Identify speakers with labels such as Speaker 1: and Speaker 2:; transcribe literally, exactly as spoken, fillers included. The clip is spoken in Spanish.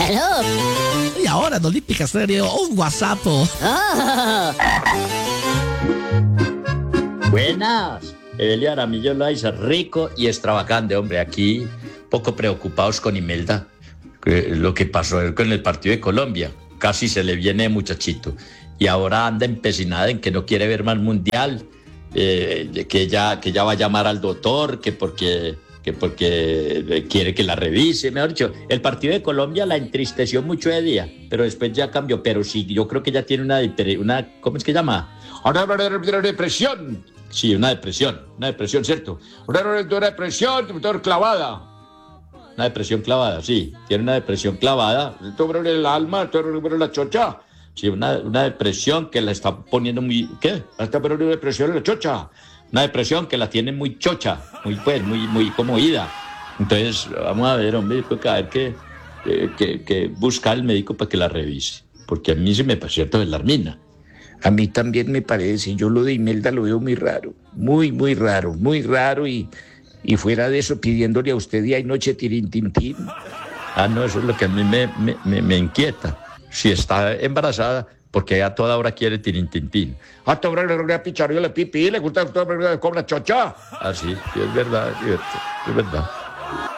Speaker 1: Aló.
Speaker 2: Y ahora en Olímpica Estéreo, un WhatsApp.
Speaker 1: Oh.
Speaker 3: Buenas. Evelio Aramillo Loaiza, rico y extravagante, hombre. Aquí poco preocupados con Imelda. Que lo que pasó con el partido de Colombia. Casi se le viene muchachito. Y ahora anda empecinada en que no quiere ver más mundial. Eh, que, ella, que ella va a llamar al doctor, que porque... que porque quiere que la revise, mejor dicho, el partido de Colombia la entristeció mucho de día, pero después ya cambió, pero sí, yo creo que ella tiene una, una ¿cómo es que llama? Una depresión, sí, una depresión, una depresión, ¿cierto? Una depresión, doctor, clavada, una depresión clavada, sí, tiene una depresión clavada, sobre el alma, sobre la chocha, sí, una, una depresión que la está poniendo muy, ¿qué? Está poniendo una depresión en la chocha. Una depresión que la tiene muy chocha, muy pues, muy, muy como ida. Entonces, vamos a ver, hombre, hay que ver que, que, que buscar al médico para que la revise. Porque a mí se me pareció todo la Armina.
Speaker 4: A mí también me parece, yo lo de Imelda lo veo muy raro, muy, muy raro, muy raro y, y fuera de eso pidiéndole a usted día y noche tirín, tin, tin.
Speaker 3: Ah, no, eso es lo que a mí me, me, me, me inquieta. Si está embarazada, porque a toda hora quiere tirín, tin, tin.
Speaker 4: A toda hora le pichario, le pipí, le gusta toda hora cobra chocha.
Speaker 3: Ah, sí, sí, es verdad, es, es verdad.